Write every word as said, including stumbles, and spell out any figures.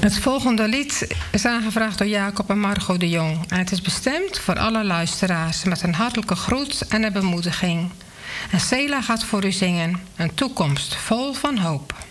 Het volgende lied is aangevraagd door Jacob en Margot de Jong. En het is bestemd voor alle luisteraars met een hartelijke groet en een bemoediging. En Sela gaat voor u zingen, een toekomst vol van hoop.